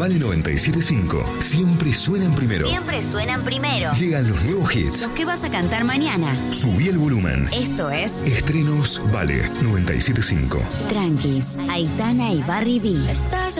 Vale 97.5. Siempre suenan primero. Siempre suenan primero. Llegan los nuevos hits. Los que vas a cantar mañana. Subí el volumen. Esto es Estrenos Vale 97.5. Tranquis, Aitana y Barry B. Estás